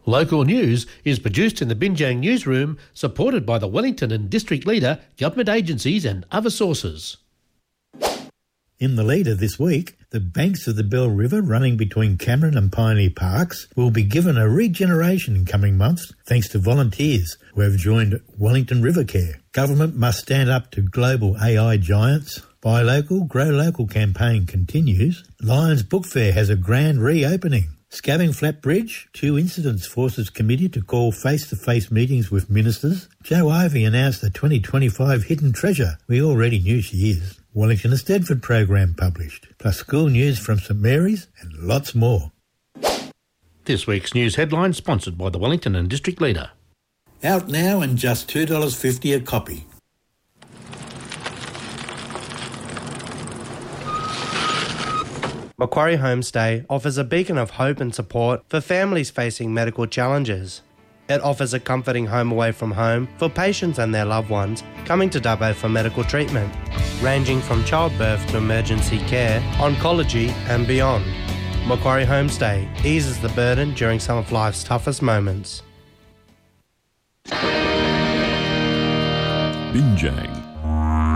Local news is produced in the Binjang newsroom, supported by the Wellington and District Leader, government agencies and other sources. In the Leader this week, the banks of the Bell River running between Cameron and Pioneer Parks will be given a regeneration in coming months thanks to volunteers who have joined Wellington River Care. Government must stand up to global AI giants. Buy Local, Grow Local campaign continues. Lions Book Fair has a grand reopening. Scabbing Flat Bridge, 2 incidents forces committee to call face-to-face meetings with ministers. Joe Ivey announced the 2025 hidden treasure we already knew she is. Wellington Eisteddfod program published, plus school news from St Mary's and lots more. This week's news headline sponsored by the Wellington and District Leader. Out now and just $2.50 a copy. Macquarie Homestay offers a beacon of hope and support for families facing medical challenges. It offers a comforting home away from home for patients and their loved ones coming to Dubbo for medical treatment, ranging from childbirth to emergency care, oncology and beyond. Macquarie Homestay eases the burden during some of life's toughest moments. Binjang